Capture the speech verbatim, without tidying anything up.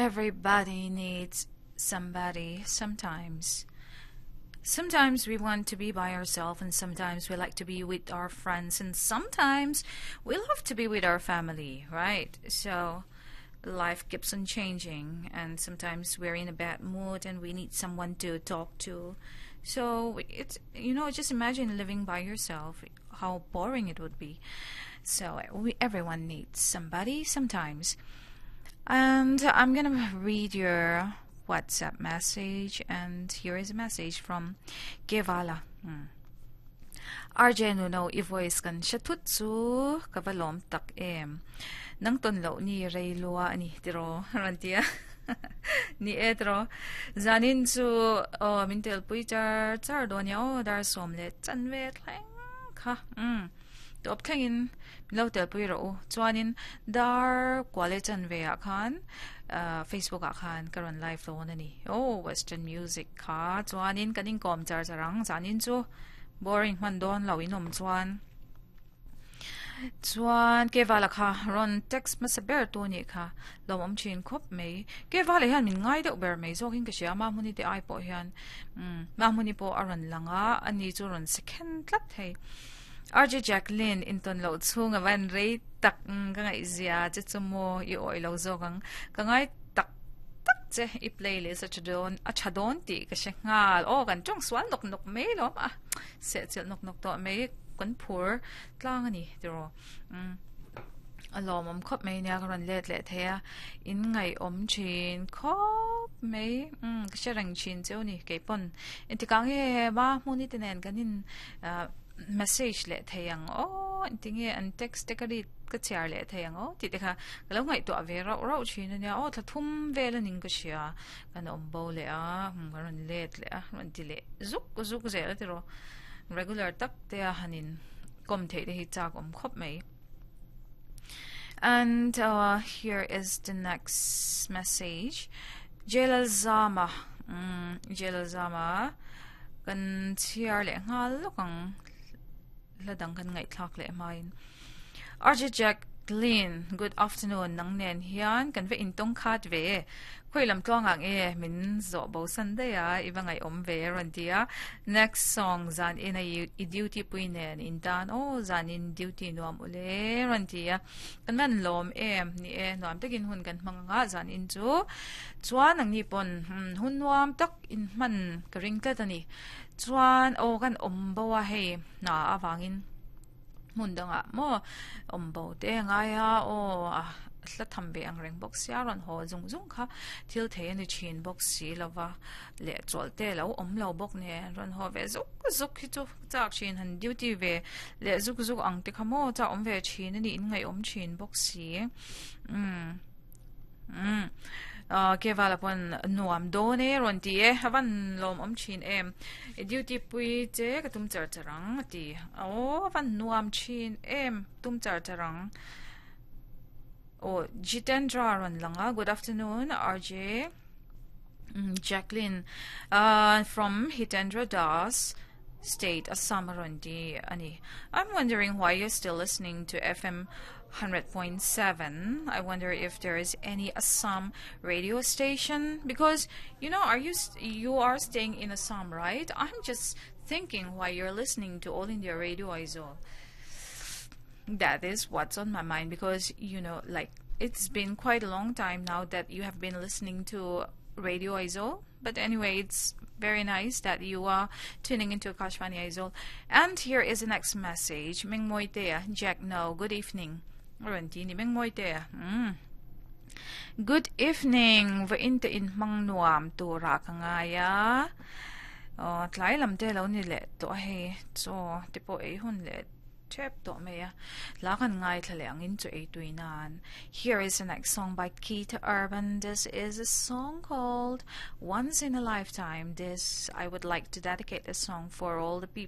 Everybody needs somebody sometimes. Sometimes we want to be by ourselves, and sometimes we like to be with our friends, and sometimes we love to be with our family, right? So life keeps on changing, and sometimes we're in a bad mood and we need someone to talk to. So it's, you know, just imagine living by yourself, how boring it would be. So we, everyone needs somebody sometimes. And I'm gonna read your WhatsApp message, and here is a message from Kevala. Hmm. R J Nuno I voice kan shatutsu kavalom tak em. Nang tonlo ni Ray Lua ni tiro rantia. Ni etro zanin su oh mintel puitar tsar do nya o dar somle chanwe thleng kha um top thengin lo tel puiro chuanin dar kwale chanwe a khan uh, Facebook a khan karon live lo na ni oh western music kha chuanin kaning kom char charang zanin chu boring man don lo inom chuan chuan kevala kha ron text ma saber to ni kha lom chin khop me kevala han min ngai deuh ber me zoking ka sia ma muni te ai po hian um ma muni po aron langa ani chu ron second tlat thei R J Jacqueline inton lo chunga van rei tak ka ngai zia che chumo I oi lo zogang ka ngai tak tak che I playlist a chadon a chadon ti ka she ngal o kan chong swan nok nok me lo ma se chel nok nok to me kan phur tlang ani tiro um alom om khop me nya ron let let thea in ngai om chin khop me um ka sharang chin cheu ni ke pon intikang he ba muni tenen kanin message le theyang o tinge an text te kari ka char le theyang o ti te kha lo ngai to ave ro ro chin nya o tha thum vel ning ka sia kan om bo le a ron let le a ron ti le zuk zuk ze la tiro regular tak te a hanin kom the de hi chak om khop mai. And uh, here is the next message. Jela Zama mm, Jela Zama kan tiar le ngal lokang ladang kan ngai thak le main R J Jacqueline, good afternoon nang nen hian kan ve in tong khat ve khoilam tlong ang e min zo bo sunday a iwangai om ve rantia next song zan in a duty puinen in dan o zan in duty nuam ule rantia kan man lom em ni e nuam takin hun kan manga zan in chu chuan ang ni pon hun nuam tak in man karing ta tani chuan o kan om bo a he na awangin mundanga mo ombo te nga ya o la thambe ang reng box ya ron ho zung zung kha thil the ni chin box si lova le chol te lo om lo bok ne ron ho ve zuk zuk hi chu chak chin han duty ve le zuk zuk ang te khamo cha om ve chin ni in ngai om chin box si um um Uh, kevala pon nuam done ron ti e havan lom om chin em duty pui che ka tum char charang ti o van nuam chin em tum char charang o Jitendra ron langa good afternoon R J mm, Jacqueline uh, from Hitendra Das State Assam Rondi ani I'm wondering why you're still listening to F M one hundred point seven. I wonder if there is any Assam radio station because you know are you st you are staying in Assam, right? I'm just thinking why you're listening to All India Radio Aizol. That is what's on my mind because you know like it's been quite a long time now that you have been listening to Radio Aizol. But anyway, it's very nice that you are tuning into Akashvani Aizol. And here is the next message. Ming Moitea, Jack No, good evening. Rantini Ming Moitea. Mm. Good evening. Vainte in mang nuam to rakangaya. Oh, tlai lam te lo ni le to he. So, tipo e hun le. Here is the next song by Keita Urban. This is a song called Once in a Lifetime. This I would like to dedicate this song for all the people